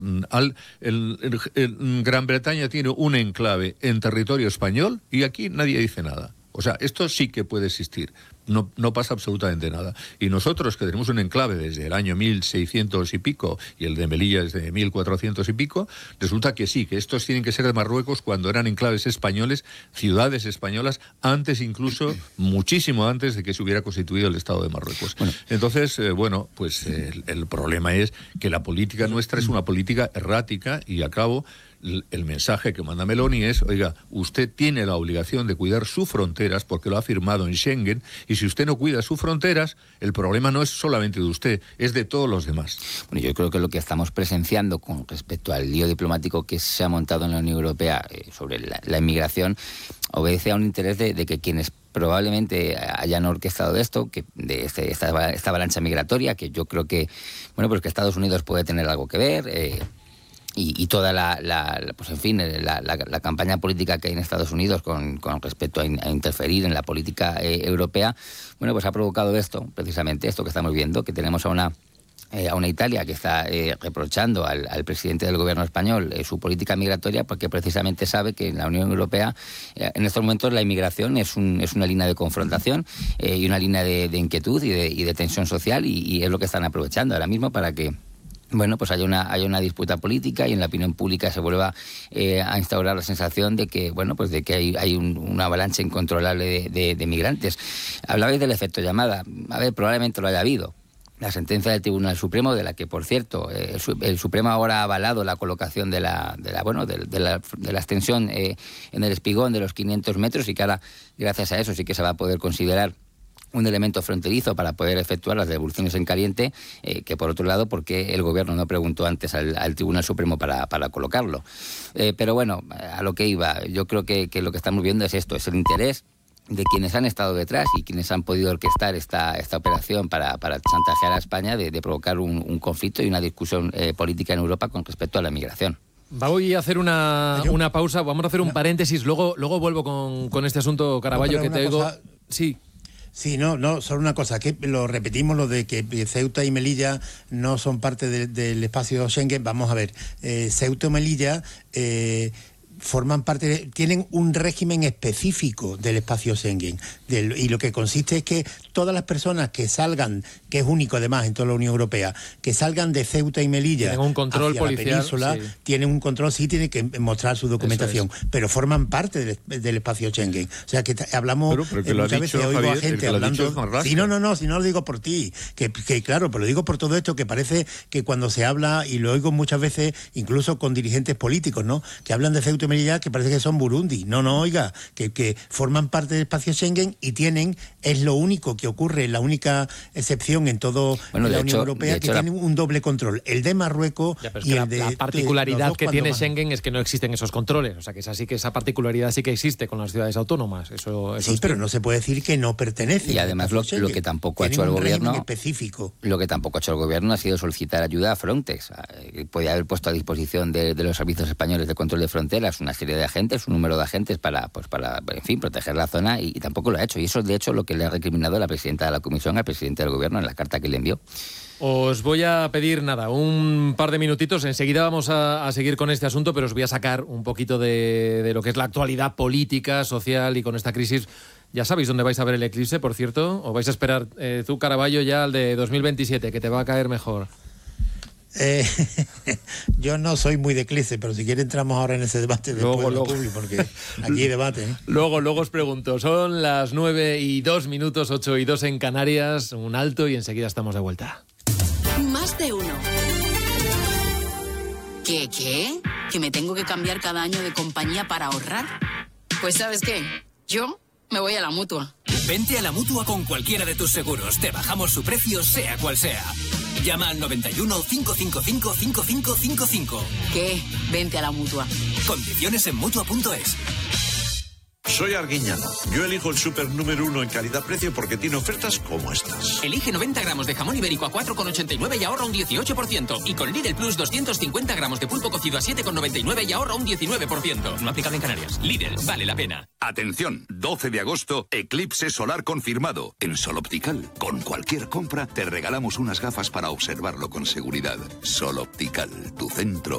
Gran Bretaña tiene un enclave en territorio español y aquí nadie dice nada. O sea, esto sí que puede existir. No pasa absolutamente nada. Y nosotros, que tenemos un enclave desde el año 1600 y pico, y el de Melilla desde 1400 y pico, resulta que sí, que estos tienen que ser de Marruecos cuando eran enclaves españoles, ciudades españolas, antes incluso, muchísimo antes de que se hubiera constituido el Estado de Marruecos. Bueno. Entonces, pues el problema es que la política nuestra es una política errática, y al cabo el mensaje que manda Meloni es: oiga, usted tiene la obligación de cuidar sus fronteras porque lo ha firmado en Schengen, y si usted no cuida sus fronteras, el problema no es solamente de usted, es de todos los demás. Bueno, yo creo que lo que estamos presenciando con respecto al lío diplomático que se ha montado en la Unión Europea sobre la inmigración obedece a un interés de que quienes probablemente hayan orquestado esto, esta avalancha migratoria, que yo creo que, pues que Estados Unidos puede tener algo que ver, y toda la campaña política que hay en Estados Unidos con respecto a interferir en la política europea, pues ha provocado esto, precisamente esto que estamos viendo, que tenemos a una Italia que está reprochando al presidente del gobierno español su política migratoria, porque precisamente sabe que en la Unión Europea en estos momentos la inmigración es una línea de confrontación y una línea de inquietud y de tensión social, y es lo que están aprovechando ahora mismo para que pues hay una disputa política, y en la opinión pública se vuelva a instaurar la sensación de que de que hay una avalancha incontrolable de migrantes. Hablabais del efecto llamada. A ver, probablemente lo haya habido. La sentencia del Tribunal Supremo, de la que, por cierto, el Supremo ahora ha avalado la colocación de la extensión en el espigón de los 500 metros, y que ahora, gracias a eso, sí que se va a poder considerar un elemento fronterizo para poder efectuar las devoluciones en caliente, que por otro lado, porque el gobierno no preguntó antes al Tribunal Supremo para colocarlo. Pero bueno, a lo que iba, yo creo que lo que estamos viendo es esto, es el interés de quienes han estado detrás y quienes han podido orquestar esta operación para chantajear a España de provocar un conflicto y una discusión política en Europa con respecto a la migración. Voy a hacer una pausa, vamos a hacer un paréntesis, luego vuelvo con este asunto, Caraballo, que te oigo. Sí. Sí, no, solo una cosa, que lo repetimos, lo de que Ceuta y Melilla no son parte del espacio Schengen. Vamos a ver, Ceuta y Melilla forman parte, tienen un régimen específico del espacio Schengen, y lo que consiste es que todas las personas que salgan, que es único además en toda la Unión Europea, que salgan de Ceuta y Melilla tienen un control hacia policial, la península, sí. Tienen un control, sí, tienen que mostrar su documentación, pero forman parte del espacio Schengen. O sea, que hablamos pero que muchas veces oigo a gente hablando. Sí, no lo digo por ti, que claro, pero lo digo por todo esto, que parece que cuando se habla, y lo oigo muchas veces, incluso con dirigentes políticos, ¿no?, que hablan de Ceuta y Melilla, que parece que son Burundi. No, oiga, que forman parte del espacio Schengen y es lo único que ocurre, la única excepción en todo la Unión Europea, que tienen un doble control, el de Marruecos y el de... La particularidad que tiene Schengen es que no existen esos controles, o sea, que es así, que esa particularidad sí que existe con las ciudades autónomas. Eso sí, pero no se puede decir que no pertenece. Y además lo que tampoco ha hecho el gobierno, específico. Lo que tampoco ha hecho el gobierno ha sido solicitar ayuda a Frontex. Podía haber puesto a disposición de los servicios españoles de control de fronteras una serie de agentes, un número de agentes para en fin, proteger la zona, y tampoco lo ha hecho. Y eso es, de hecho, lo que le ha recriminado la presidenta de la Comisión al presidente del Gobierno en la carta que le envió. Os voy a pedir, un par de minutitos. Enseguida vamos a seguir con este asunto, pero os voy a sacar un poquito de lo que es la actualidad política, social, y con esta crisis. Ya sabéis dónde vais a ver el eclipse, por cierto. ¿O vais a esperar tú, Caraballo, ya al de 2027, que te va a caer mejor? Yo no soy muy de eclipse, pero si quiere entramos ahora en ese debate después luego, público, porque aquí hay debate, ¿eh? Luego os pregunto. Son las 9:02, 8:02 en Canarias. Un alto y enseguida estamos de vuelta. Más de uno. ¿Qué? ¿Que me tengo que cambiar cada año de compañía para ahorrar? Pues ¿sabes qué? Yo me voy a la Mutua. Vente a la Mutua con cualquiera de tus seguros. Te bajamos su precio, sea cual sea. Llama al 91 555 5555. ¿Qué? Vente a la Mutua. Condiciones en Mutua.es. Soy Arguiñano. Yo elijo el súper número 1 en calidad-precio porque tiene ofertas como estas. Elige 90 gramos de jamón ibérico a 4,89 y ahorra un 18%. Y con Lidl Plus 250 gramos de pulpo cocido a 7,99 y ahorra un 19%. No aplicable en Canarias. Lidl, vale la pena. Atención, 12 de agosto, eclipse solar confirmado. En Sol Optical, con cualquier compra, te regalamos unas gafas para observarlo con seguridad. Sol Optical, tu centro